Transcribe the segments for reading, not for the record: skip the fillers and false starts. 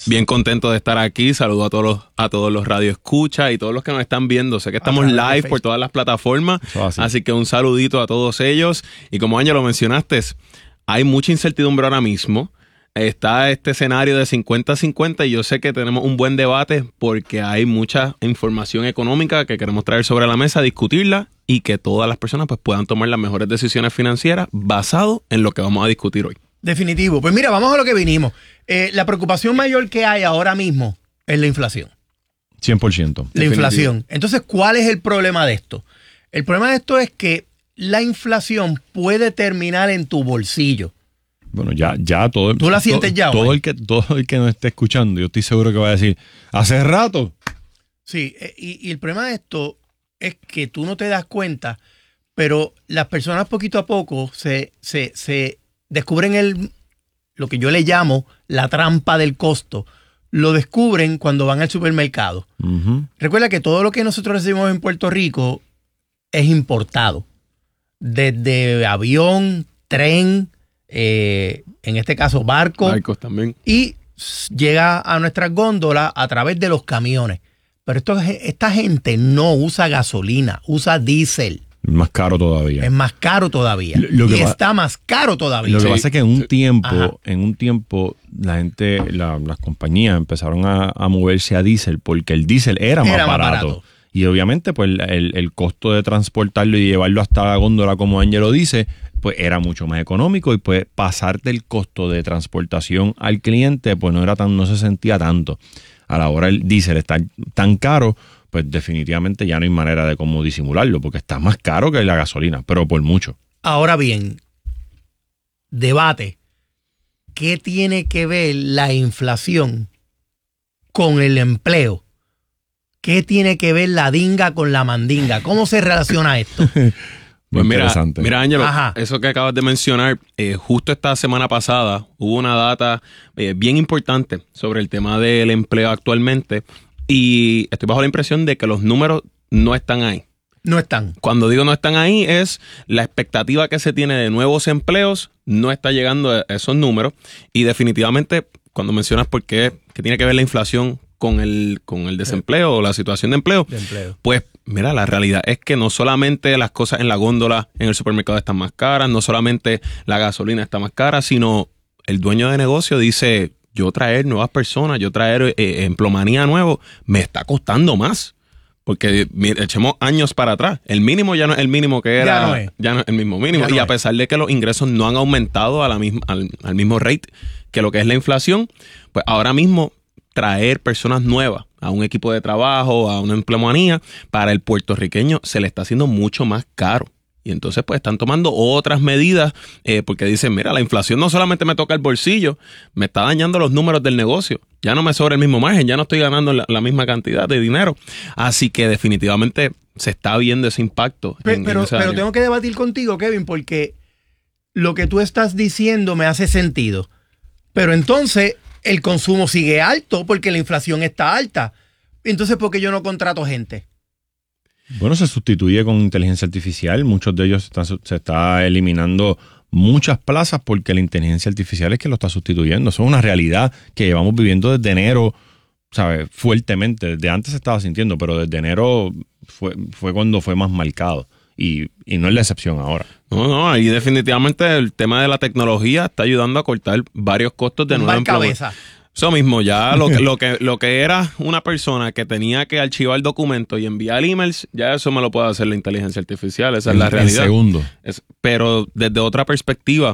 Bien contento de estar aquí. Saludo a todos los radioescuchas y todos los que nos están viendo. Sé que estamos live por todas las plataformas, así que un saludito a todos ellos. Y como Ángel lo mencionaste, hay mucha incertidumbre ahora mismo. Está este escenario de 50-50 y yo sé que tenemos un buen debate porque hay mucha información económica que queremos traer sobre la mesa, discutirla y que todas las personas pues puedan tomar las mejores decisiones financieras basado en lo que vamos a discutir hoy. Definitivo. Pues mira, vamos a lo que vinimos. La preocupación mayor que hay ahora mismo es la inflación. 100%. La inflación. Entonces, ¿cuál es el problema de esto? El problema de esto es que la inflación puede terminar en tu bolsillo. Bueno, ya todo. ¿Tú la sientes ya? Todo el que nos esté escuchando, yo estoy seguro que va a decir, ¿hace rato? Sí, y el problema de esto es que tú no te das cuenta, pero las personas poquito a poco se descubren lo que yo le llamo la trampa del costo. Lo descubren cuando van al supermercado. Uh-huh. Recuerda que todo lo que nosotros recibimos en Puerto Rico es importado. Desde avión, tren, en este caso barcos también. Y llega a nuestras góndolas a través de los camiones. Pero esta gente no usa gasolina, usa diésel. Más caro todavía. Es más caro todavía. Está más caro todavía. Lo que pasa es que en un tiempo la gente, las compañías empezaron a moverse a diésel porque el diésel era más barato. Y obviamente pues el costo de transportarlo y llevarlo hasta la góndola, como Ángelo dice, pues era mucho más económico y pues pasarte el costo de transportación al cliente pues no se sentía tanto. A la hora el diésel está tan caro, pues definitivamente ya no hay manera de cómo disimularlo, porque está más caro que la gasolina, pero por mucho. Ahora bien, debate. ¿Qué tiene que ver la inflación con el empleo? ¿Qué tiene que ver la dinga con la mandinga? ¿Cómo se relaciona esto? Pues mira, Ángelo, eso que acabas de mencionar, justo esta semana pasada hubo una data bien importante sobre el tema del empleo actualmente. Y estoy bajo la impresión de que los números no están ahí. No están. Cuando digo no están ahí, es la expectativa que se tiene de nuevos empleos no está llegando a esos números. Y definitivamente, cuando mencionas por qué que tiene que ver la inflación con el desempleo o la situación de empleo, pues mira, la realidad es que no solamente las cosas en la góndola en el supermercado están más caras, no solamente la gasolina está más cara, sino el dueño de negocio dice, yo traer nuevas personas, yo traer empleomanía nuevo, me está costando más. Porque echemos años para atrás. El mínimo ya no es el mínimo que era. Ya no es el mismo mínimo. Y a pesar de que los ingresos no han aumentado al mismo rate que lo que es la inflación, pues ahora mismo traer personas nuevas a un equipo de trabajo, a una empleomanía, para el puertorriqueño se le está haciendo mucho más caro. Y entonces pues están tomando otras medidas porque dicen, mira, la inflación no solamente me toca el bolsillo, me está dañando los números del negocio. Ya no me sobra el mismo margen, ya no estoy ganando la misma cantidad de dinero. Así que definitivamente se está viendo ese impacto. Pero tengo que debatir contigo, Kevin, porque lo que tú estás diciendo me hace sentido. Pero entonces el consumo sigue alto porque la inflación está alta. Entonces, ¿por qué yo no contrato gente? Bueno, se sustituye con inteligencia artificial. Muchos de ellos se está eliminando muchas plazas porque la inteligencia artificial es que lo está sustituyendo. Eso es una realidad que llevamos viviendo desde enero, ¿sabes? Fuertemente. Desde antes se estaba sintiendo, pero desde enero fue cuando fue más marcado. Y no es la excepción ahora. No, y definitivamente el tema de la tecnología está ayudando a cortar varios costos de nueva cabeza. Eso mismo, ya lo que era una persona que tenía que archivar documentos y enviar emails, ya eso me lo puede hacer la inteligencia artificial, esa es la realidad. En segundo. Pero desde otra perspectiva,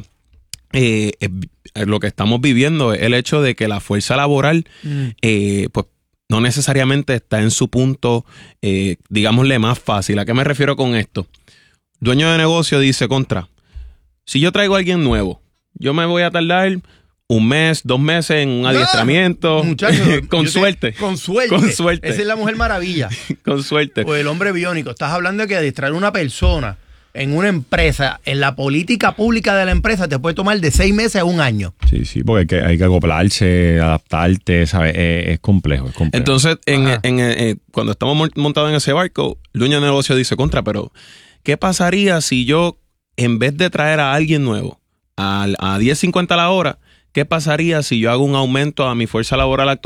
lo que estamos viviendo es el hecho de que la fuerza laboral, pues no necesariamente está en su punto, digámosle, más fácil. ¿A qué me refiero con esto? Dueño de negocio dice, si yo traigo a alguien nuevo, yo me voy a tardar 1 mes, 2 meses en un adiestramiento. Muchachos, con suerte. Con suerte. Esa es la Mujer Maravilla. Con suerte. O el hombre biónico. Estás hablando de que adiestrar a una persona en una empresa, en la política pública de la empresa, te puede tomar de 6 meses a 1 año. Sí, porque hay que acoplarse, adaptarte, ¿sabes? Es complejo. Entonces, cuando estamos montados en ese barco, el dueño de negocio dice, pero ¿qué pasaría si yo, en vez de traer a alguien nuevo a 10.50 la hora, ¿qué pasaría si yo hago un aumento a mi fuerza laboral actual